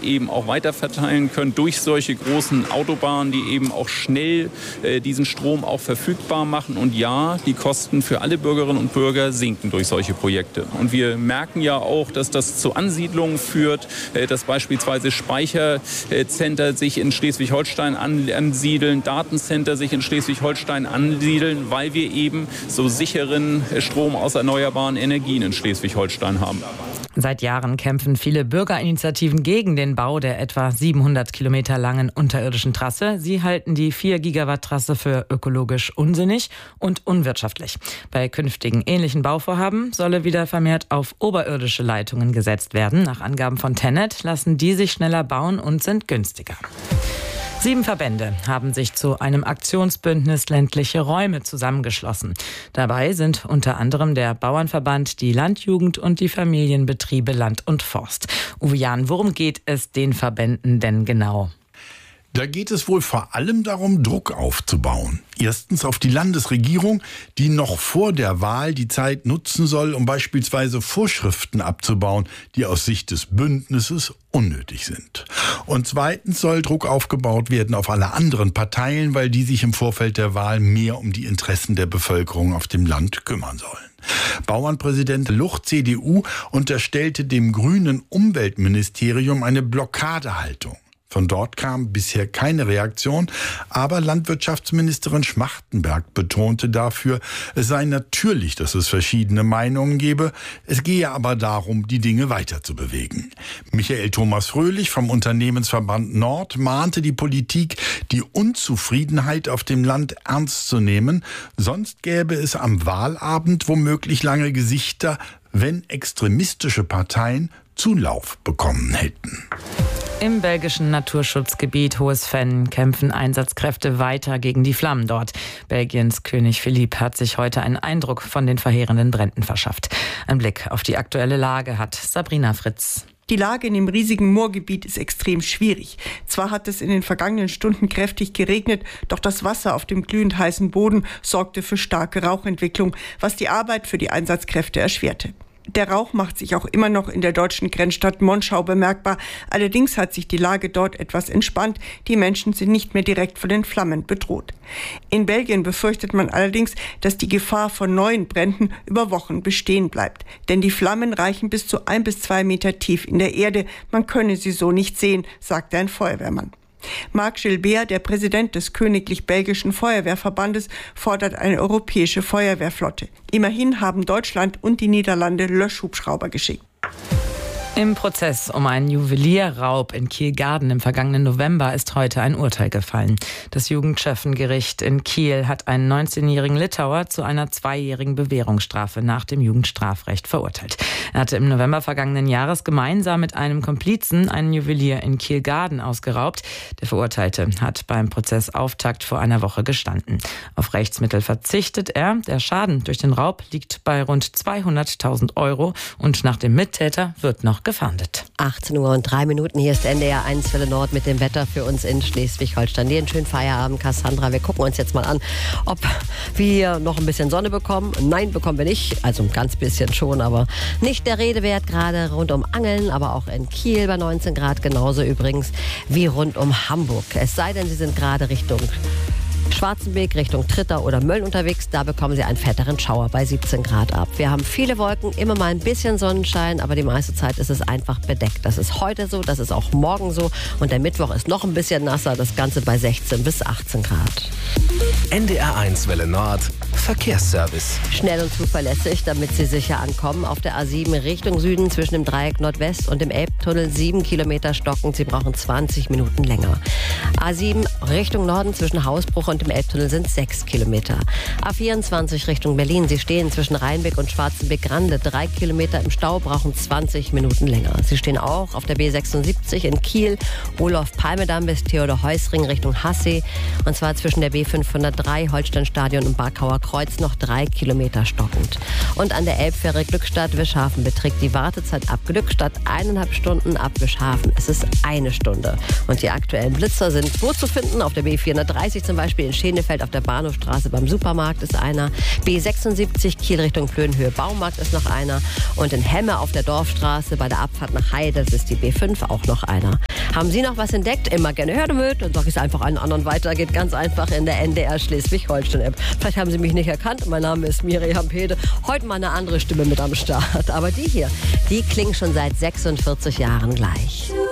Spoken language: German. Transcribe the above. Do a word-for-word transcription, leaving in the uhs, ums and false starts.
eben auch weiterverteilen können durch solche großen Autobahnen, die eben auch schnell äh, diesen Strom auch verfügbar machen. Und ja, die Kosten für alle Bürgerinnen und Bürger sinken durch solche Projekte. Und wir merken ja auch, dass das zu Ansiedlungen führt, äh, dass beispielsweise Speichercenter sich in Schleswig-Holstein ansiedeln, Datencenter sich in Schleswig-Holstein ansiedeln, weil wir eben so sicheren Strom aus erneuerbaren Energien in Schleswig-Holstein haben. Seit Jahren kämpfen viele Bürgerinitiativen gegen den Bau der etwa siebenhundert Kilometer langen unterirdischen Trasse. Sie halten die vier Gigawatt Trasse für ökologisch unsinnig und unwirtschaftlich. Bei künftigen ähnlichen Bauvorhaben solle wieder vermehrt auf oberirdische Leitungen gesetzt werden. Nach Angaben von TenneT lassen die sich schneller bauen und sind günstiger. Sieben Verbände haben sich zu einem Aktionsbündnis ländliche Räume zusammengeschlossen. Dabei sind unter anderem der Bauernverband, die Landjugend und die Familienbetriebe Land und Forst. Uwe Jahn, worum geht es den Verbänden denn genau? Da geht es wohl vor allem darum, Druck aufzubauen. Erstens auf die Landesregierung, die noch vor der Wahl die Zeit nutzen soll, um beispielsweise Vorschriften abzubauen, die aus Sicht des Bündnisses unnötig sind. Und zweitens soll Druck aufgebaut werden auf alle anderen Parteien, weil die sich im Vorfeld der Wahl mehr um die Interessen der Bevölkerung auf dem Land kümmern sollen. Bauernpräsident Luch, C D U, unterstellte dem grünen Umweltministerium eine Blockadehaltung. Von dort kam bisher keine Reaktion, aber Landwirtschaftsministerin Schmachtenberg betonte dafür, es sei natürlich, dass es verschiedene Meinungen gebe, es gehe aber darum, die Dinge weiterzubewegen. Michael Thomas Fröhlich vom Unternehmensverband Nord mahnte die Politik, die Unzufriedenheit auf dem Land ernst zu nehmen, sonst gäbe es am Wahlabend womöglich lange Gesichter, wenn extremistische Parteien Zulauf bekommen hätten. Im belgischen Naturschutzgebiet Hohes-Venn kämpfen Einsatzkräfte weiter gegen die Flammen dort. Belgiens König Philipp hat sich heute einen Eindruck von den verheerenden Bränden verschafft. Ein Blick auf die aktuelle Lage hat Sabrina Fritz. Die Lage in dem riesigen Moorgebiet ist extrem schwierig. Zwar hat es in den vergangenen Stunden kräftig geregnet, doch das Wasser auf dem glühend heißen Boden sorgte für starke Rauchentwicklung, was die Arbeit für die Einsatzkräfte erschwerte. Der Rauch macht sich auch immer noch in der deutschen Grenzstadt Monschau bemerkbar. Allerdings hat sich die Lage dort etwas entspannt. Die Menschen sind nicht mehr direkt von den Flammen bedroht. In Belgien befürchtet man allerdings, dass die Gefahr von neuen Bränden über Wochen bestehen bleibt. Denn die Flammen reichen bis zu ein bis zwei Meter tief in der Erde. Man könne sie so nicht sehen, sagte ein Feuerwehrmann. Marc Gilbert, der Präsident des Königlich-Belgischen Feuerwehrverbandes, fordert eine europäische Feuerwehrflotte. Immerhin haben Deutschland und die Niederlande Löschhubschrauber geschickt. Im Prozess um einen Juwelierraub in Kiel-Garden im vergangenen November ist heute ein Urteil gefallen. Das Jugendschöffengericht in Kiel hat einen neunzehnjährigen Litauer zu einer zweijährigen Bewährungsstrafe nach dem Jugendstrafrecht verurteilt. Er hatte im November vergangenen Jahres gemeinsam mit einem Komplizen einen Juwelier in Kiel-Garden ausgeraubt. Der Verurteilte hat beim Prozessauftakt vor einer Woche gestanden. Auf Rechtsmittel verzichtet er. Der Schaden durch den Raub liegt bei rund zweihunderttausend Euro und nach dem Mittäter wird noch gefahndet. achtzehn Uhr und drei Minuten, hier ist N D R eins Welle Nord mit dem Wetter für uns in Schleswig-Holstein. Dir einen schönen Feierabend, Cassandra. Wir gucken uns jetzt mal an, ob wir noch ein bisschen Sonne bekommen. Nein, bekommen wir nicht. Also ein ganz bisschen schon, aber nicht der Rede wert. Gerade rund um Angeln, aber auch in Kiel bei neunzehn Grad. Genauso übrigens wie rund um Hamburg. Es sei denn, Sie sind gerade Richtung Schwarzenberg, Richtung Tritter oder Mölln unterwegs, da bekommen Sie einen fetteren Schauer bei siebzehn Grad ab. Wir haben viele Wolken, immer mal ein bisschen Sonnenschein, aber die meiste Zeit ist es einfach bedeckt. Das ist heute so, das ist auch morgen so und der Mittwoch ist noch ein bisschen nasser, das Ganze bei sechzehn bis achtzehn Grad. N D R eins Welle Nord, Verkehrsservice. Schnell und zuverlässig, damit Sie sicher ankommen. Auf der A sieben Richtung Süden zwischen dem Dreieck Nordwest und dem Elbtunnel sieben Kilometer stockend. Sie brauchen zwanzig Minuten länger. A sieben Richtung Norden zwischen Hausbruch und dem Elbtunnel sind sechs Kilometer. A vierundzwanzig Richtung Berlin. Sie stehen zwischen Rheinbeck und Schwarzenbeck-Grande. drei Kilometer im Stau, brauchen zwanzig Minuten länger. Sie stehen auch auf der B sechsundsiebzig in Kiel, Olof-Palme-Damm bis Theodor-Heuss-Ring Richtung Hassee. Und zwar zwischen der B fünfhundertdrei Holsteinstadion und Barkauer Kreuz noch drei Kilometer stockend. Und an der Elbfähre Glückstadt-Wischhafen beträgt die Wartezeit ab Glückstadt eineinhalb Stunden, ab Wischhafen ist es eine Stunde. Und die aktuellen Blitzer sind wo zu finden? Auf der B vierhundertdreißig zum Beispiel in Schenefeld auf der Bahnhofstraße beim Supermarkt ist einer. B sechsundsiebzig Kiel Richtung Flöhenhöhe Baumarkt ist noch einer. Und in Hemme auf der Dorfstraße bei der Abfahrt nach Heide, das ist die B fünf, auch noch einer. Haben Sie noch was entdeckt? Immer gerne her damit. Dann sage ich es einfach einen anderen weiter. Geht ganz einfach in der N D R Schleswig-Holstein-App. Vielleicht haben Sie mich nicht erkannt. Mein Name ist Miriam Pede. Heute mal eine andere Stimme mit am Start. Aber die hier, die klingt schon seit sechsundvierzig Jahren gleich.